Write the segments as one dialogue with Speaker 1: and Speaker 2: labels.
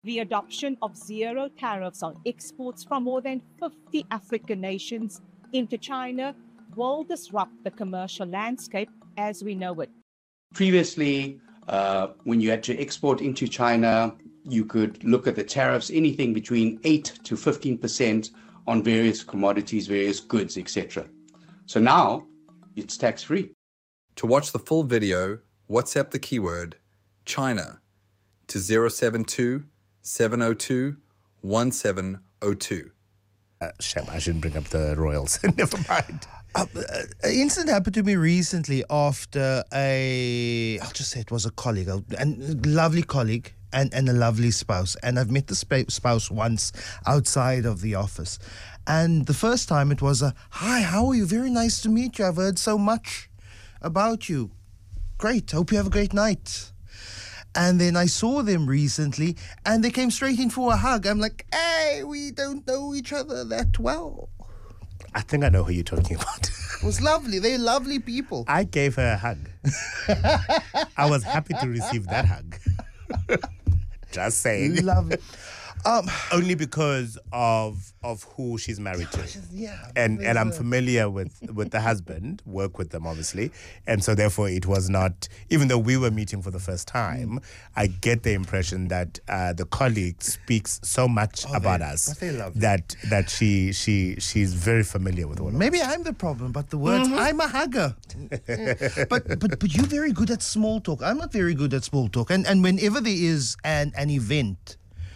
Speaker 1: The adoption of zero tariffs on exports from more than 50 African nations into China will disrupt the commercial landscape as we know it.
Speaker 2: Previously, when you had to export into China, you could look at the tariffs, anything between 8 to 15% on various commodities, various goods, etc. So now it's tax-free.
Speaker 3: To watch the full video, WhatsApp the keyword China to 072 702 1702.
Speaker 4: Shame, I shouldn't bring up the royals. Never mind.
Speaker 5: An incident happened to me recently after I'll just say it was a colleague, a lovely colleague and a lovely spouse. And I've met the spouse once outside of the office. And the first time it was hi, how are you? Very nice to meet you. I've heard so much about you. Great. Hope you have a great night. And then I saw them recently and they came straight in for a hug. I'm like, hey, we don't know each other that well.
Speaker 4: I think I know who you're talking about.
Speaker 5: It was lovely. They're lovely people.
Speaker 4: I gave her a hug. I was happy to receive that hug. Just saying.
Speaker 5: Lovely.
Speaker 4: Only because of who she's married to.
Speaker 5: Yeah.
Speaker 4: And I'm familiar with the husband, work with them obviously. And so therefore it was not, even though we were meeting for the first time, I get the impression that the colleague speaks so much about us that she's very familiar with all of us.
Speaker 5: Maybe I'm the problem, but the words, I'm a hugger. But you're very good at small talk. I'm not very good at small talk. And whenever there is an event,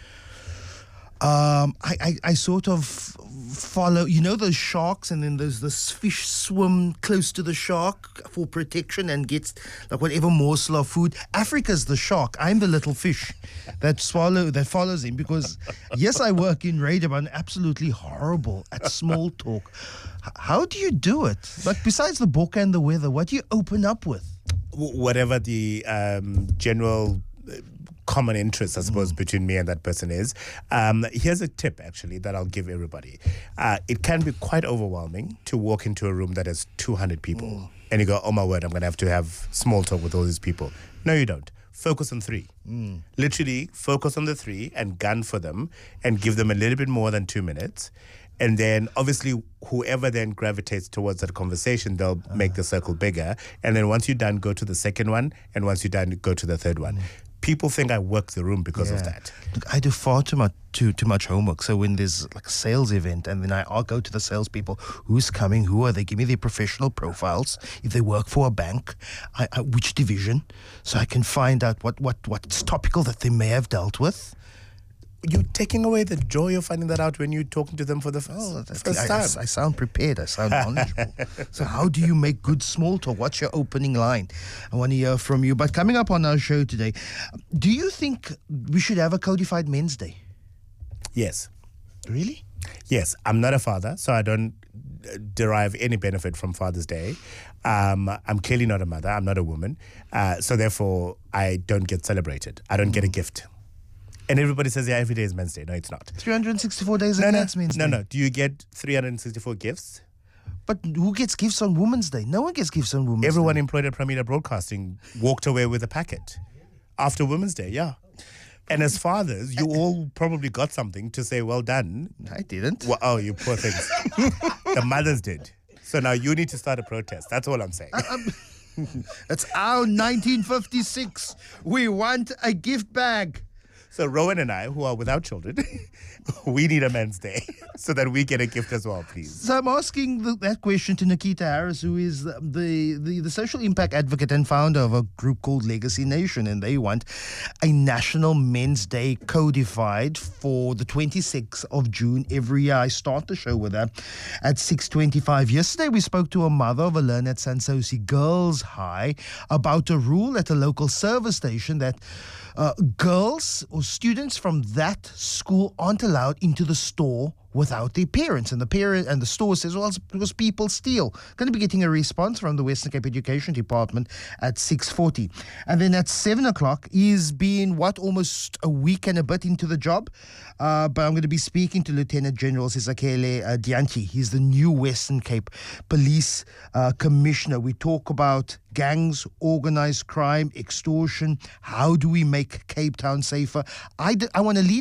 Speaker 5: I sort of follow, those sharks, and then there's this fish swim close to the shark for protection and gets like whatever morsel of food. Africa's the shark. I'm the little fish that follows him because, yes, I work in radio, but I'm absolutely horrible at small talk. How do you do it? Like, besides the book and the weather, what do you open up with?
Speaker 4: Whatever the general common interest, I suppose, between me and that person is. Here's a tip, actually, that I'll give everybody. It can be quite overwhelming to walk into a room that has 200 people and you go, oh my word, I'm going to have small talk with all these people. No, you don't. Focus on 3. Literally focus on the 3 and gun for them and give them a little bit more than 2 minutes. And then obviously whoever then gravitates towards that conversation, they'll make the circle bigger. And then once you're done, go to the second one. And once you're done, go to the third one. People think I work the room because of that.
Speaker 5: Look, I do far too much homework. So when there's like a sales event, and then I'll go to the salespeople, who's coming, who are they? Give me their professional profiles. If they work for a bank, which division, so I can find out what's topical that they may have dealt with.
Speaker 4: You're taking away the joy of finding that out when you're talking to them for the first time.
Speaker 5: I sound prepared. I sound knowledgeable. So how do you make good small talk? What's your opening line? I want to hear from you. But coming up on our show today, do you think we should have a codified Men's Day?
Speaker 4: Yes.
Speaker 5: Really?
Speaker 4: Yes. I'm not a father, so I don't derive any benefit from Father's Day. I'm clearly not a mother. I'm not a woman. So therefore, I don't get celebrated. I don't get a gift. And everybody says, yeah, every day is Men's Day. No, it's not.
Speaker 5: 364 days a year, that's Men's Day.
Speaker 4: No. Do you get 364 gifts?
Speaker 5: But who gets gifts on Women's Day? No one gets gifts on Women's Day.
Speaker 4: Everyone employed at Pramila Broadcasting walked away with a packet after Women's Day, yeah. And as fathers, you all probably got something to say, well done.
Speaker 5: I didn't.
Speaker 4: Well, oh, you poor things. The mothers did. So now you need to start a protest. That's all I'm saying.
Speaker 5: It's our 1956. We want a gift bag.
Speaker 4: So Rowan and I, who are without children, we need a Men's Day so that we get a gift as well, please.
Speaker 5: So I'm asking that question to Nikita Harris, who is the social impact advocate and founder of a group called Legacy Nation, and they want a National Men's Day codified for the 26th of June every year. I start the show with that at 6:25. Yesterday, we spoke to a mother of a learner at Sansosi Girls High about a rule at a local service station that girls or students from that school aren't allowed into the store without their parents. And the parent and the store says, well, it's because people steal. Going to be getting a response from the Western Cape Education Department at 6:40. And then at 7 o'clock, he's been, almost a week and a bit into the job. But I'm going to be speaking to Lieutenant General Sizakele Dianchi. He's the new Western Cape Police Commissioner. We talk about gangs, organized crime, extortion. How do we make Cape Town safer? I want to lead